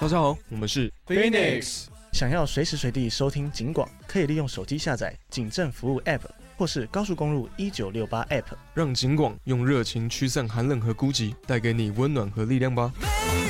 大家好，我们是 Phoenix。 想要随时随地收听警广，可以利用手机下载警政服务 App， 或是高速公路1968 App， 让警广用热情驱散寒冷和孤寂，带给你温暖和力量吧。